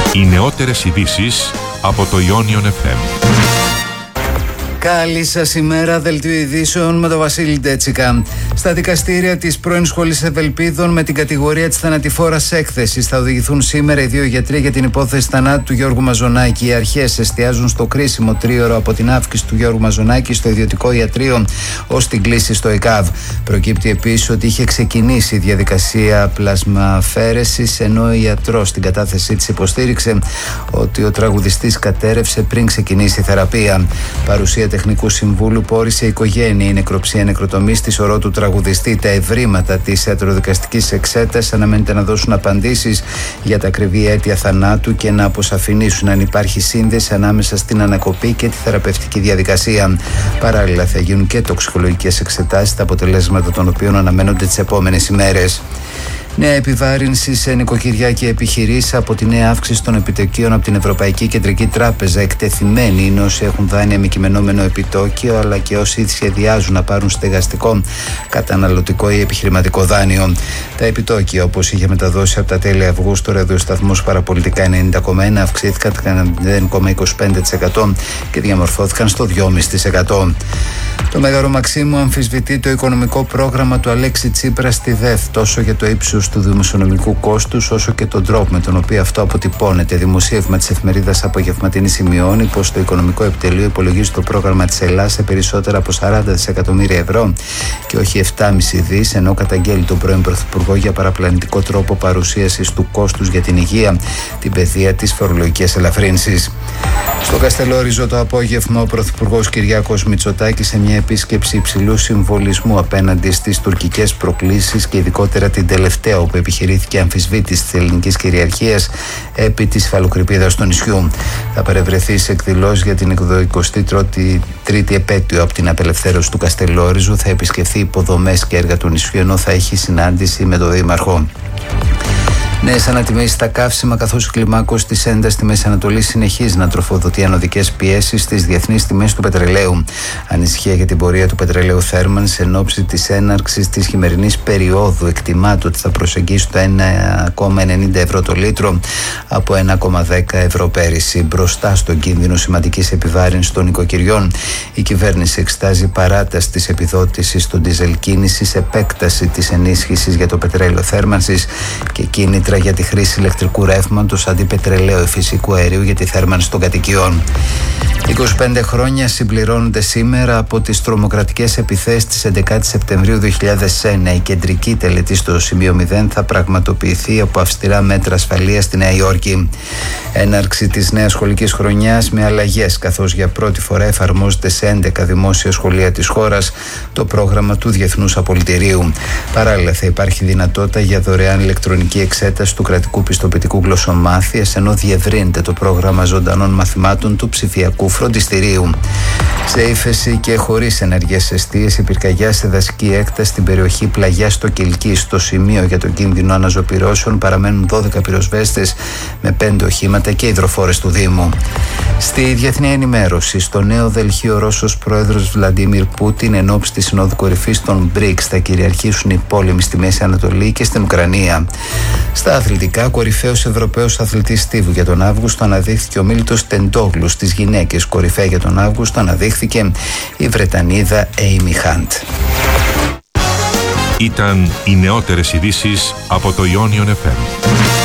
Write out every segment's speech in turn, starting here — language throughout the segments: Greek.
Οι νεότερες ειδήσεις από το Ionion FM. Καλή σας ημέρα, δελτίο ειδήσεων με τον Βασίλη Ντέτσικα. Στα δικαστήρια της πρώην Σχολής Ευελπίδων με την κατηγορία της θανατηφόρας έκθεσης θα οδηγηθούν σήμερα οι δύο γιατροί για την υπόθεση θανάτου του Γιώργου Μαζονάκη. Οι αρχές εστιάζουν στο κρίσιμο τρίωρο από την αύξηση του Γιώργου Μαζονάκη στο ιδιωτικό ιατρείο ως την κλήση στο ΕΚΑΒ. Προκύπτει επίσης ότι είχε ξεκινήσει η διαδικασία πλασμαφαίρεσης, ενώ ο ιατρός στην κατάθεσή της υποστήριξε ότι ο τραγουδιστής κατέρευσε πριν ξεκινήσει η θεραπεία. Παρουσία τεχνικού συμβούλου που όρισε η οικογένεια, η νεκροψία νεκροτομή στη σωρό του τραγουδιστή. Τα ευρήματα της ιατροδικαστικής εξέτασης αναμένεται να δώσουν απαντήσεις για τα ακριβή αίτια θανάτου και να αποσαφηνίσουν αν υπάρχει σύνδεση ανάμεσα στην ανακοπή και τη θεραπευτική διαδικασία. Παράλληλα, θα γίνουν και τοξικολογικές εξετάσεις, τα αποτελέσματα των οποίων αναμένονται τις επόμενες ημέρες. Νέα επιβάρυνση σε νοικοκυριά και επιχειρήσεις από τη νέα αύξηση των επιτοκίων από την Ευρωπαϊκή Κεντρική Τράπεζα. Εκτεθειμένοι είναι όσοι έχουν δάνεια με κειμενόμενο επιτόκιο, αλλά και όσοι σχεδιάζουν να πάρουν στεγαστικό, καταναλωτικό ή επιχειρηματικό δάνειο. Τα επιτόκια, όπως είχε μεταδώσει από τα τέλη Αυγούστου ο ραδιοσταθμός Παραπολιτικά 90,1, αυξήθηκαν κατά 0,25% και διαμορφώθηκαν στο 2,5%. Το Μέγαρο Μαξίμου αμφισβητεί το οικονομικό πρόγραμμα του Αλέξη Τσίπρα στη ΔΕΘ, τόσο για το ύψος του δημοσιονομικού κόστους, όσο και τον τρόπο με τον οποίο αυτό αποτυπώνεται. Δημοσίευμα της εφημερίδας Απογευματινή σημειώνει πως το οικονομικό επιτελείο υπολογίζει το πρόγραμμα της Ελλάδας σε περισσότερα από 40 δισεκατομμύρια ευρώ και όχι 7,5 δις, ενώ καταγγέλει τον πρώην Πρωθυπουργό για παραπλανητικό τρόπο παρουσίασης του κόστους για την υγεία, την παιδεία, τις φορολογικές ελαφρύνσεις. Στο Καστελόριζο το απόγευμα, ο Πρωθυπουργός Κυριάκος Μητσοτάκης σε μια επίσκεψη υψηλού συμβολισμού απέναντι στις τουρκικές προκλήσεις και ειδικότερα την τελευταία, όπου επιχειρήθηκε αμφισβήτηση της ελληνικής κυριαρχίας επί της υφαλοκρηπίδας του νησιού. Θα παρευρεθεί σε εκδηλώσεις για την 23η επέτειο από την απελευθέρωση του Καστελόριζου, θα επισκεφθεί υποδομές και έργα του νησιού, ενώ θα έχει συνάντηση με τον Δήμαρχο. Νέες ανατιμήσεις στα καύσιμα, καθώς η κλιμάκωση της έντασης στη Μέση Ανατολή συνεχίζει να τροφοδοτεί ανωδικές πιέσεις στις διεθνείς τιμές του πετρελαίου. Ανησυχία για την πορεία του πετρελαίου Θέρμανς εν ώψη της έναρξης της χειμερινής περίοδου εκτιμάται ότι θα προσεγγίσει το 1,90 ευρώ το λίτρο από 1,10 ευρώ πέρυσι. Μπροστά στον κίνδυνο σημαντικής επιβάρυνσης των νοικοκυριών, η κυβέρνηση εξετάζει παράταση της επιδότησης των ντίζελ κίνησης, επέκταση της ενίσχυσης για το πετρέλαιο θέρμανσης και κίνητρα για τη χρήση ηλεκτρικού ρεύματος αντί πετρελαίου ή φυσικού αερίου για τη θέρμανση των κατοικιών. 25 χρόνια συμπληρώνονται σήμερα από τις τρομοκρατικές επιθέσεις της 11 Σεπτεμβρίου 2001. Η κεντρική τελετή στο σημείο 0 θα πραγματοποιηθεί από αυστηρά μέτρα ασφαλείας στη Νέα Υόρκη. Έναρξη της νέας σχολικής χρονιάς με αλλαγές, καθώς για πρώτη φορά εφαρμόζεται σε 11 δημόσια σχολεία της χώρας το πρόγραμμα του Διεθνούς Απολυτηρίου. Παράλληλα, θα υπάρχει δυνατότητα για δωρεάν ηλεκτρονική εξέταση του κρατικού πιστοποιητικού γλωσσομάθειας, ενώ διευρύνεται το πρόγραμμα ζωντανών μαθημάτων του ψηφιακού φροντιστηρίου. Σε ύφεση και χωρίς ενεργές εστίες, η πυρκαγιά σε δασική έκταση στην περιοχή Πλαγιάς στο Κιλκί. Στο σημείο για τον κίνδυνο αναζωπυρώσεων παραμένουν 12 πυροσβέστες με 5 οχήματα και υδροφόρες του Δήμου. Στη διεθνή ενημέρωση, στο Νέο Δελχείο, ο Ρώσος πρόεδρος Βλαντίμιρ Πούτιν εν ώψη της Συνόδου Κορυφής των BRICS θα κυριαρχήσουν οι πόλεμοι στη Μέση Ανατολή και στην Ουκρανία. Στα αθλητικά, κορυφαίος Ευρωπαίος αθλητής στίβου για τον Αύγουστο αναδείχθηκε ο Μίλτος Τεντόγλου. Στις γυναίκες, κορυφαία για τον Αύγουστο αναδείχθηκε η Βρετανίδα Έιμι Χαντ. Ήταν οι νεότερες ειδήσεις από το Ionion FM.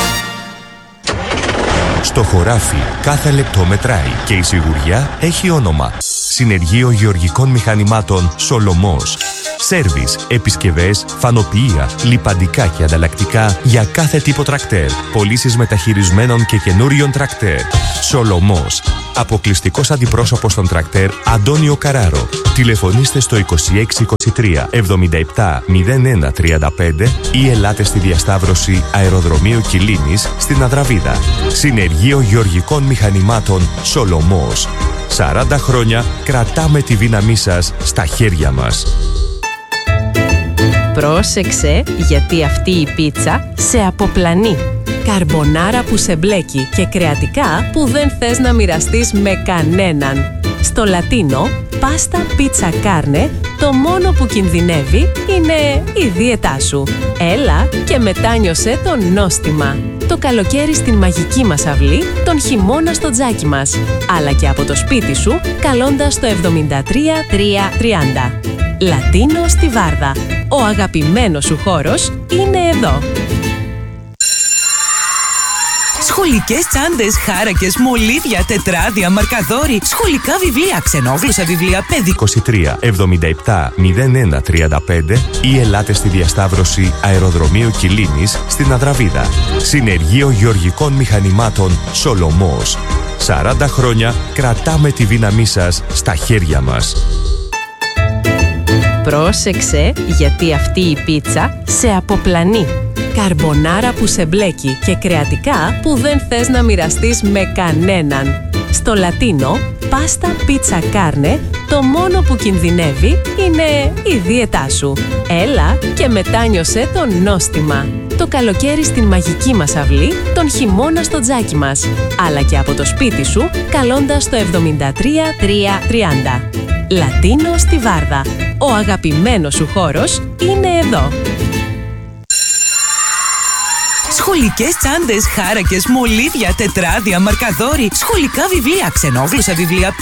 Στο χωράφι κάθε λεπτό μετράει και η σιγουριά έχει όνομα. Συνεργείο Γεωργικών Μηχανημάτων Σολομός. Σέρβις, επισκευές, φανοποιεία, λιπαντικά και ανταλλακτικά για κάθε τύπο τρακτέρ. Πωλήσεις μεταχειρισμένων και καινούριων τρακτέρ. Σολομός. Αποκλειστικός αντιπρόσωπος των τρακτέρ Αντώνιο Καράρο. Τηλεφωνήστε στο 2623 77 01 35 ή ελάτε στη διασταύρωση Αεροδρομίου Κιλίνης στην Αδραβίδα. Συνεργείο Γεωργικών Μηχανημάτων Σολομός. 40 χρόνια κρατάμε τη δύναμή σας στα χέρια μας. Πρόσεξε, γιατί αυτή η πίτσα σε αποπλανεί. Καρμπονάρα που σε μπλέκει και κρεατικά που δεν θες να μοιραστείς με κανέναν. Στο Λατίνο, πάστα πίτσα κάρνε, το μόνο που κινδυνεύει είναι η δίαιτά σου. Έλα και μετάνιωσε το νόστιμα. το καλοκαίρι στην μαγική μας αυλή, τον χειμώνα στο τζάκι μας. Αλλά και από το σπίτι σου, καλώντας το 73330. Λατίνο στη Βάρδα. Ο αγαπημένος σου χώρος είναι εδώ. Σχολικές τσάντες, χάρακες, μολύβια, τετράδια, μαρκαδόροι, σχολικά βιβλία, ξενόγλωσσα βιβλία, παιδικό. 23 77 01 35 ή ελάτε στη διασταύρωση Αεροδρομίου Κιλίνης στην Αδραβίδα. Συνεργείο Γεωργικών Μηχανημάτων Σολομός. 40 χρόνια κρατάμε τη δύναμή σας στα χέρια μας. Πρόσεξε, γιατί αυτή η πίτσα σε αποπλανεί. Καρμπονάρα που σε μπλέκει και κρεατικά που δεν θες να μοιραστείς με κανέναν. Στο Λατίνο, πάστα πίτσα κάρνε, το μόνο που κινδυνεύει είναι η δίαιτά σου. Έλα και μετάνιωσέ το νόστιμα. Το καλοκαίρι στην μαγική μας αυλή, τον χειμώνα στο τζάκι μας. Αλλά και από το σπίτι σου, καλώντας το 73330. Λατίνο στη Βάρδα. Ο αγαπημένος σου χώρος είναι εδώ. Σχολικές τσάντες, χάρακες, μολύβια, τετράδια, μαρκαδόροι, σχολικά βιβλία, ξενόγλωσσα βιβλία,